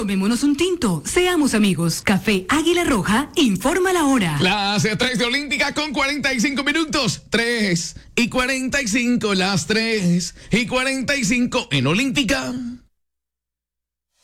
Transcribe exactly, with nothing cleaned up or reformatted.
Tomémonos un tinto, seamos amigos. Café Águila Roja, informa la hora. Las tres de Olímpica con cuarenta y cinco minutos. tres y cuarenta y cinco, las tres y cuarenta y cinco en Olímpica.